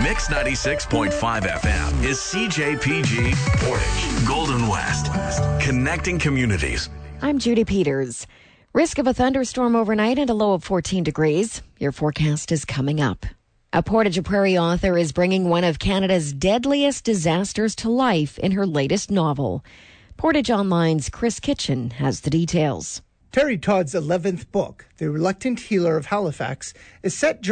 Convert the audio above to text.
Mix 96.5 FM is CJPG Portage, Golden West, connecting communities. I'm Judy Peters. Risk of a thunderstorm overnight and a low of 14 degrees. Your forecast is coming up. A Portage Prairie author is bringing one of Canada's deadliest disasters to life in her latest novel. Portage Online's Chris Kitchen has the details. Terry Todd's 11th book, The Reluctant Healer of Halifax, is set during